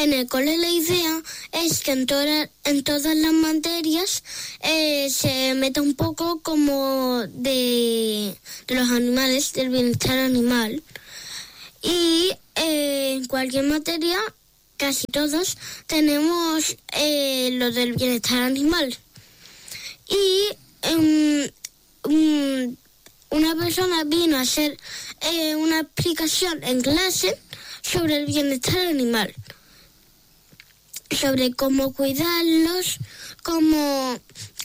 en el cole la idea es que en todas las materias se meta un poco como de los animales, del bienestar animal. Y en cualquier materia, casi todos, tenemos lo del bienestar animal. Y una persona vino a hacer una explicación en clase sobre el bienestar animal, sobre cómo cuidarlos, cómo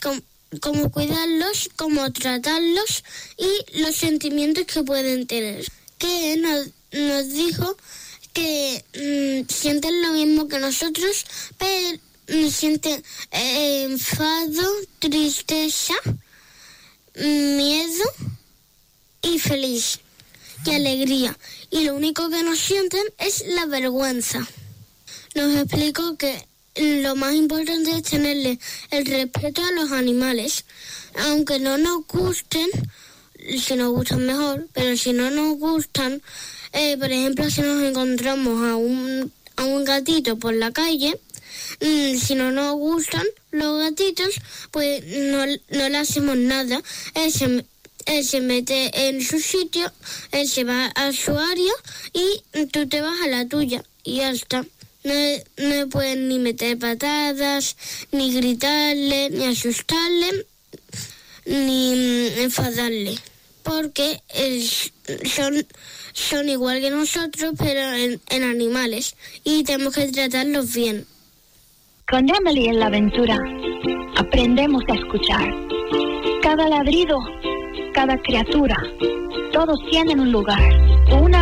tratarlos y los sentimientos que pueden tener. Que nos dijo que sienten lo mismo que nosotros, pero sienten enfado, tristeza, miedo y feliz y alegría. Y lo único que no sienten es la vergüenza. Nos explicó que lo más importante es tenerle el respeto a los animales, aunque no nos gusten. Si nos gustan mejor, pero si no nos gustan, por ejemplo, si nos encontramos a un gatito por la calle, si no nos gustan los gatitos, pues no le hacemos nada. Él se mete en su sitio, él se va a su área y tú te vas a la tuya y ya está. No pueden ni meter patadas, ni gritarle, ni asustarle, ni enfadarle, porque son igual que nosotros, pero en animales, y tenemos que tratarlos bien. Con Emily en la aventura aprendemos a escuchar. Cada ladrido, cada criatura, todos tienen un lugar, una